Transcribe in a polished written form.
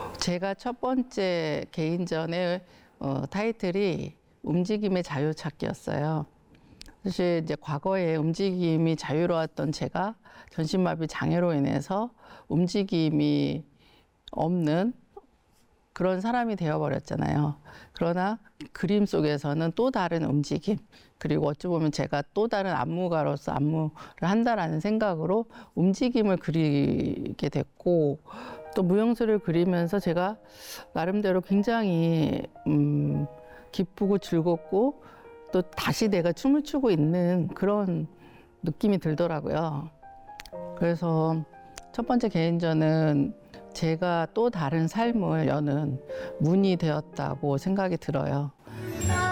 제가 첫 번째 개인전의 타이틀이 움직임의 자유찾기였어요. 사실 이제 과거에 움직임이 자유로웠던 제가 전신마비 장애로 인해서 움직임이 없는 그런 사람이 되어버렸잖아요. 그러나 그림 속에서는 또 다른 움직임, 그리고 어찌 보면 제가 또 다른 안무가로서 안무를 한다라는 생각으로 움직임을 그리게 됐고, 또 무용수를 그리면서 제가 나름대로 굉장히 기쁘고 즐겁고 또 다시 내가 춤을 추고 있는 그런 느낌이 들더라고요. 그래서 첫 번째 개인전은 제가 또 다른 삶을 여는 문이 되었다고 생각이 들어요.